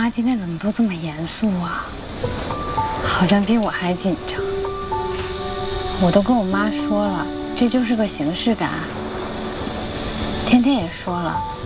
妈今天怎么都这么严肃啊？好像比我还紧张。我都跟我妈说了，这就是个形式感。天天也说了，